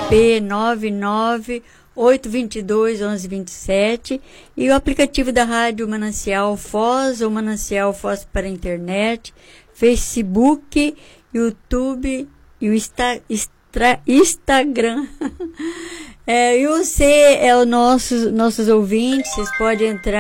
DDD 99-822-1127 e o aplicativo da Rádio Manancial Foz, ou Manancial Foz para a internet, Facebook, YouTube e o Instagram. E você é nossos ouvintes, vocês podem entrar